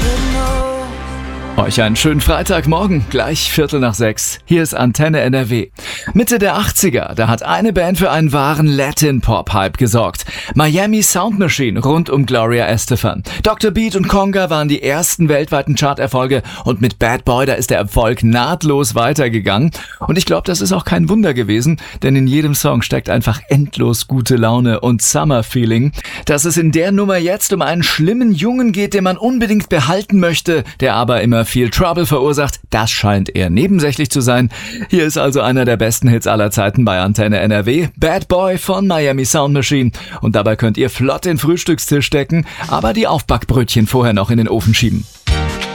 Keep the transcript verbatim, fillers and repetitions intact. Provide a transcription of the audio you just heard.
Euch einen schönen Freitagmorgen, gleich Viertel nach sechs. Hier ist Antenne N R W. Mitte der achtziger, da hat eine Band für einen wahren Latin-Pop-Hype gesorgt. Miami Sound Machine rund um Gloria Estefan. Doktor Beat und Conga waren die ersten weltweiten Charterfolge und mit Bad Boy, da ist der Erfolg nahtlos weitergegangen. Und ich glaube, das ist auch kein Wunder gewesen, denn in jedem Song steckt einfach endlos gute Laune und Summer-Feeling. Dass es in der Nummer jetzt um einen schlimmen Jungen geht, den man unbedingt behalten möchte, der aber immer viel Trouble verursacht, das scheint eher nebensächlich zu sein. Hier ist also einer der besten Hits aller Zeiten bei Antenne N R W, Bad Boy von Miami Sound Machine. Und dabei könnt ihr flott den Frühstückstisch decken, aber die Aufbackbrötchen vorher noch in den Ofen schieben.